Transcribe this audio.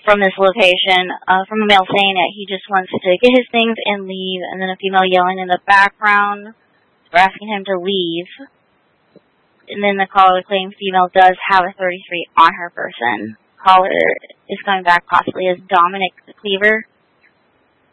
from this location, from a male saying that he just wants to get his things and leave, and then a female yelling in the background for asking him to leave. And then the caller claims female does have a 33 on her person. Caller is coming back possibly as Dominic Cleaver.